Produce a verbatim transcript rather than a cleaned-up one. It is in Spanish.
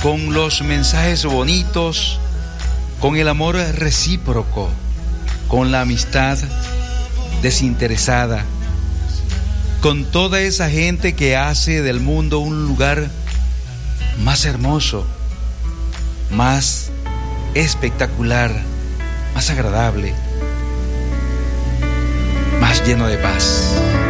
con los mensajes bonitos, con el amor recíproco, con la amistad desinteresada, con toda esa gente que hace del mundo un lugar más hermoso, más espectacular, más agradable, más lleno de paz.